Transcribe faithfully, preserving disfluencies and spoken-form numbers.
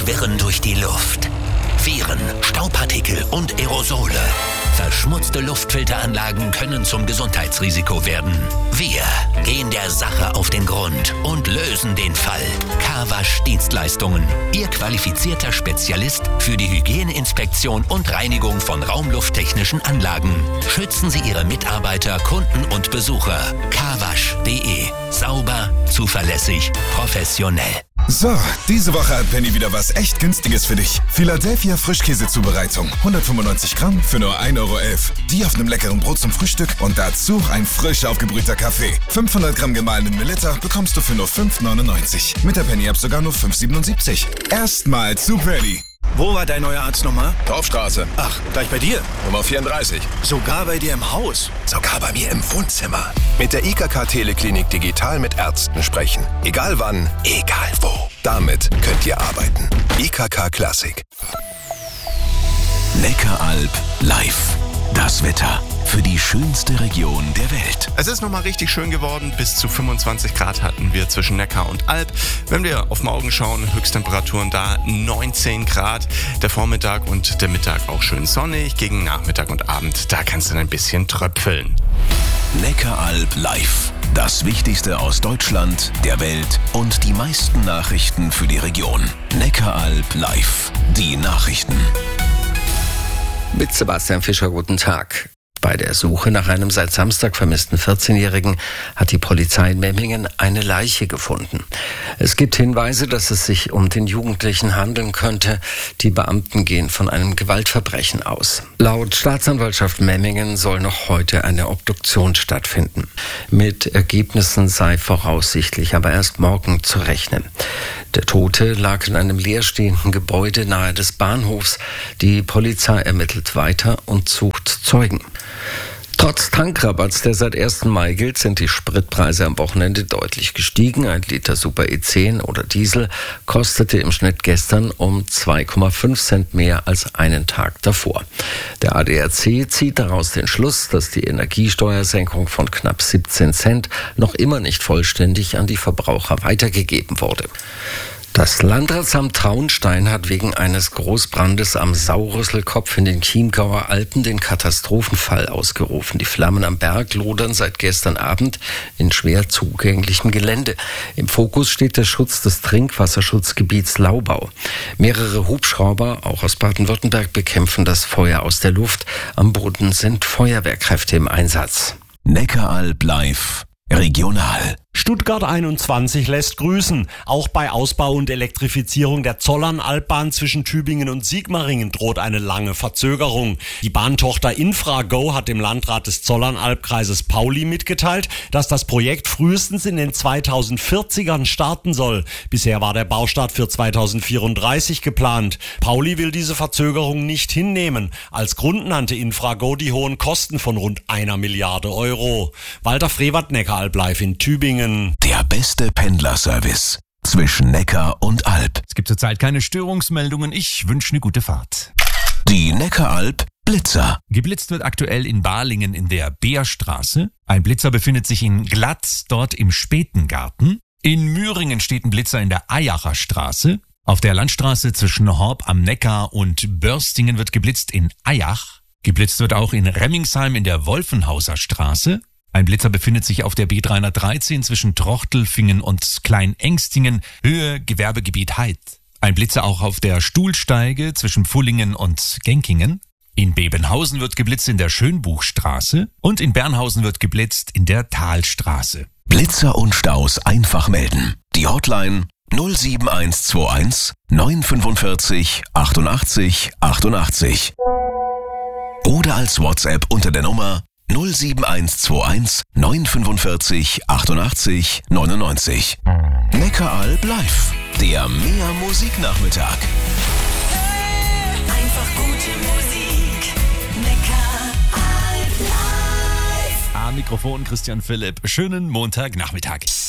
schwirren durch die Luft. Viren, Staubpartikel und Aerosole. Verschmutzte Luftfilteranlagen können zum Gesundheitsrisiko werden. Wir gehen der Sache auf den Grund und lösen den Fall. Carwasch Dienstleistungen. Ihr qualifizierter Spezialist für die Hygieneinspektion und Reinigung von raumlufttechnischen Anlagen. Schützen Sie Ihre Mitarbeiter, Kunden und Besucher. carwasch punkt de. Sauber, zuverlässig, professionell. So, diese Woche hat Penny wieder was echt Günstiges für dich. Philadelphia Frischkäsezubereitung. hundertfünfundneunzig Gramm für nur ein Euro elf. Die auf einem leckeren Brot zum Frühstück und dazu ein frisch aufgebrühter Kaffee. fünfhundert Gramm gemahlenen Melitta bekommst du für nur fünf neunundneunzig. Mit der Penny-App sogar nur fünf siebenundsiebzig. Erstmal zu Penny. Wo war dein neuer Arzt nochmal? Dorfstraße. Ach, gleich bei dir? Nummer vierunddreißig. Sogar bei dir im Haus? Sogar bei mir im Wohnzimmer. Mit der I K K Teleklinik digital mit Ärzten sprechen. Egal wann, egal wo. Damit könnt ihr arbeiten. I K K Klassik. Neckaralb live. Das Wetter für die schönste Region der Welt. Es ist nochmal richtig schön geworden. Bis zu fünfundzwanzig Grad hatten wir zwischen Neckar und Alb. Wenn wir auf morgen schauen, Höchsttemperaturen da neunzehn Grad. Der Vormittag und der Mittag auch schön sonnig. Gegen Nachmittag und Abend, da kann es dann ein bisschen tröpfeln. Neckaralb live. Das Wichtigste aus Deutschland, der Welt und die meisten Nachrichten für die Region. Neckaralb live. Die Nachrichten. Mit Sebastian Fischer, guten Tag. Bei der Suche nach einem seit Samstag vermissten vierzehnjährigen hat die Polizei in Memmingen eine Leiche gefunden. Es gibt Hinweise, dass es sich um den Jugendlichen handeln könnte. Die Beamten gehen von einem Gewaltverbrechen aus. Laut Staatsanwaltschaft Memmingen soll noch heute eine Obduktion stattfinden. Mit Ergebnissen sei voraussichtlich aber erst morgen zu rechnen. Der Tote lag in einem leerstehenden Gebäude nahe des Bahnhofs. Die Polizei ermittelt weiter und sucht Zeugen. Trotz Tankrabatts, der seit ersten Mai gilt, sind die Spritpreise am Wochenende deutlich gestiegen. Ein Liter Super E zehn oder Diesel kostete im Schnitt gestern um zwei Komma fünf Cent mehr als einen Tag davor. Der A D A C zieht daraus den Schluss, dass die Energiesteuersenkung von knapp siebzehn Cent noch immer nicht vollständig an die Verbraucher weitergegeben wurde. Das Landratsamt Traunstein hat wegen eines Großbrandes am Saurüsselkopf in den Chiemgauer Alpen den Katastrophenfall ausgerufen. Die Flammen am Berg lodern seit gestern Abend in schwer zugänglichem Gelände. Im Fokus steht der Schutz des Trinkwasserschutzgebiets Laubau. Mehrere Hubschrauber, auch aus Baden-Württemberg, bekämpfen das Feuer aus der Luft. Am Boden sind Feuerwehrkräfte im Einsatz. Neckaralb live. Regional. Stuttgart einundzwanzig lässt grüßen. Auch bei Ausbau und Elektrifizierung der Zollernalbbahn zwischen Tübingen und Sigmaringen droht eine lange Verzögerung. Die Bahntochter Infrago hat dem Landrat des Zollernalbkreises Pauli mitgeteilt, dass das Projekt frühestens in den zweitausendvierzigern starten soll. Bisher war der Baustart für zweitausendvierunddreißig geplant. Pauli will diese Verzögerung nicht hinnehmen. Als Grund nannte Infrago die hohen Kosten von rund einer Milliarde Euro. Walter Frevert, Neckaralb live in Tübingen. Der beste Pendlerservice zwischen Neckar und Alb. Es gibt zurzeit keine Störungsmeldungen. Ich wünsche eine gute Fahrt. Die Neckaralb Blitzer. Geblitzt wird aktuell in Balingen in der Beerstraße. Ein Blitzer befindet sich in Glatz, dort im Spätengarten. In Müringen steht ein Blitzer in der Ayacher Straße. Auf der Landstraße zwischen Horb am Neckar und Börstingen wird geblitzt in Ayach. Geblitzt wird auch in Remmingsheim in der Wolfenhauser Straße. Ein Blitzer befindet sich auf der B dreihundertdreizehn zwischen Trochtelfingen und Kleinengstingen, Höhe Gewerbegebiet Heid. Ein Blitzer auch auf der Stuhlsteige zwischen Pfullingen und Genkingen. In Bebenhausen wird geblitzt in der Schönbuchstraße und in Bernhausen wird geblitzt in der Talstraße. Blitzer und Staus einfach melden. Die Hotline null sieben eins zwei eins neun fünfundvierzig achtundachtzig achtundachtzig. Oder als WhatsApp unter der Nummer null sieben eins zwei eins neun fünfundvierzig achtundachtzig neunundneunzig. Neckaralb live, der Mehr Musiknachmittag. Einfach gute Musik. Neckaralb live. Am Mikrofon Christian Philipp. Schönen Montagnachmittag.